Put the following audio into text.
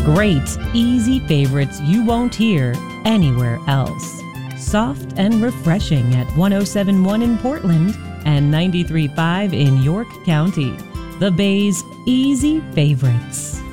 Great, easy favorites you won't hear anywhere else. Soft and refreshing at 107.1 in Portland and 93.5 in York County. The Bay's Easy Favorites.